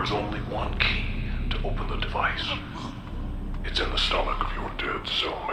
There is only one key to open the device. It's in the stomach of your dead cellmate.